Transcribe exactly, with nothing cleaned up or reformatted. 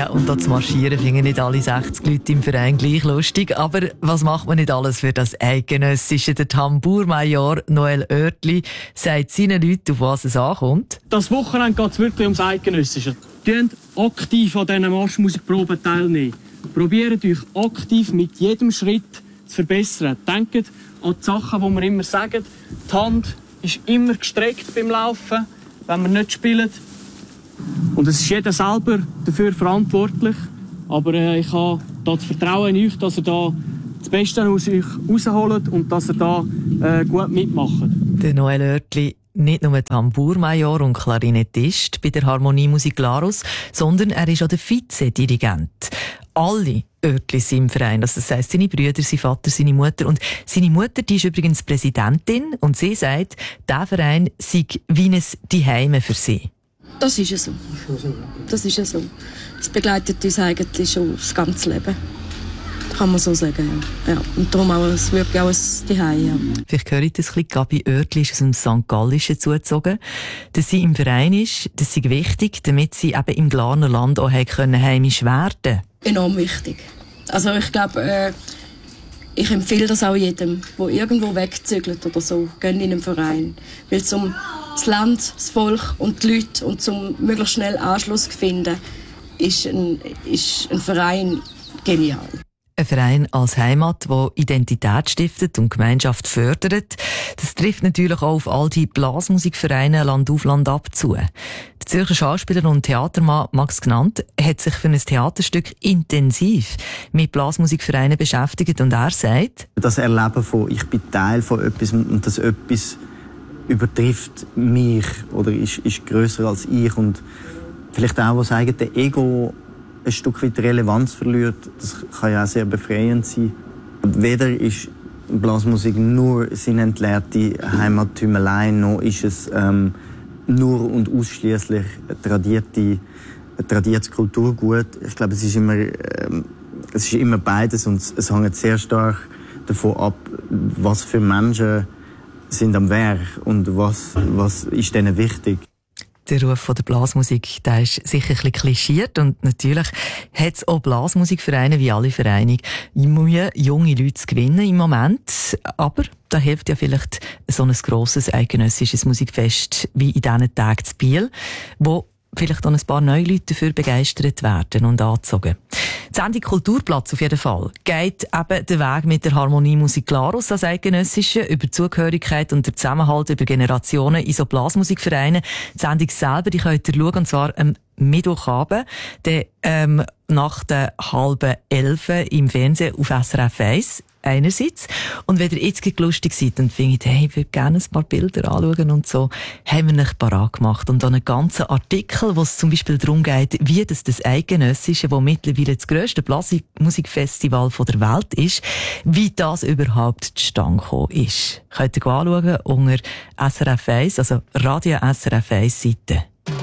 Ja, und da zu marschieren finden nicht alle sechzig Leute im Verein gleich lustig. Aber was macht man nicht alles für das Eidgenössische? Der Tambourmajor Noel Oertli sagt seinen Leuten, auf was es ankommt. Das Wochenende geht es wirklich ums Eidgenössische. Nehmt aktiv an diesen Marschmusikproben teilnehmen. Probiert euch aktiv mit jedem Schritt zu verbessern. Denkt an die Sachen, die wir immer sagen. Die Hand ist immer gestreckt beim Laufen, wenn wir nicht spielen. Und es ist jeder selber dafür verantwortlich. Aber äh, ich habe da das Vertrauen in euch, dass ihr da das Beste aus euch rausholt und dass ihr da äh, gut mitmacht. Der Noel Oertli, nicht nur Tambourmajor und Klarinettist bei der Harmoniemusik Glarus, sondern er ist auch der Vizedirigent. Alle Oertli sind im Verein, also das heisst seine Brüder, sein Vater, seine Mutter. Und seine Mutter, die ist übrigens Präsidentin und sie sagt, dieser Verein sei wie ein Zuhause für sie. Das ist ja so. Das ist ja so. Es begleitet uns eigentlich schon das ganze Leben. Kann man so sagen, ja. ja. Und darum auch, es wirklich auch ein Zuhause, ja. Vielleicht hört ihr das ein bisschen, Gabi Oertli ist aus dem Sankt Gallischen zugezogen. Dass sie im Verein ist, das ist wichtig, damit sie eben im Glarner Land auch können heimisch werden. Enorm wichtig. Also ich glaube, äh, ich empfehle das auch jedem, der irgendwo wegzügelt oder so, gehen in einen Verein. Weil zum das Land, das Volk und die Leute und zum möglichst schnell Anschluss zu finden, ist ein, ist ein Verein genial. Ein Verein als Heimat, der Identität stiftet und Gemeinschaft fördert. Das trifft natürlich auch auf all die Blasmusikvereine Land auf Land ab zu. Der Zürcher Schauspieler und Theatermann Max Gnant hat sich für ein Theaterstück intensiv mit Blasmusikvereinen beschäftigt und er sagt: Das Erleben von «Ich bin Teil von etwas» und das etwas übertrifft mich oder ist, ist grösser als ich und vielleicht auch, was eigene Ego ein Stück weit Relevanz verliert, das kann ja auch sehr befreiend sein. Weder ist Blasmusik nur seine entleerte Heimattümelei, noch ist es ähm, nur und ausschließlich tradierte, tradiertes Kulturgut. Ich glaube, es ist immer, ähm, es ist immer beides und es hängt sehr stark davon ab, was für Menschen sind am Werk und was, was ist denen wichtig. Der Ruf von der Blasmusik, der ist sicher ein bisschen klischiert und natürlich hat es auch Blasmusikvereine wie alle Vereine Mühe, junge Leute zu gewinnen im Moment. Aber da hilft ja vielleicht so ein grosses eidgenössisches Musikfest wie in diesen Tagen zu Biel, wo vielleicht auch ein paar neue Leute dafür begeistert werden und angezogen. Die Sendung Kulturplatz auf jeden Fall geht eben den Weg mit der Harmoniemusik Glarus als Eidgenössische über die Zugehörigkeit und den Zusammenhalt über Generationen in so Blasmusikvereinen. Die Sendung selber, die könnt ihr schauen, und zwar am Mittwochabend, der, ähm, nach der halben Elfe im Fernsehen auf S R F eins einerseits. Und wenn ihr jetzt lustig seid und findet, hey, ich würde gerne ein paar Bilder anschauen und so, haben wir euch parat gemacht. Und dann einen ganzen Artikel, wo es zum Beispiel darum geht, wie das, das Eidgenössische, das mittlerweile das grösste Blasmusikfestival der Welt ist, wie das überhaupt zustande gekommen ist. Könnt ihr anschauen unter S R F eins, also Radio S R F eins Seite.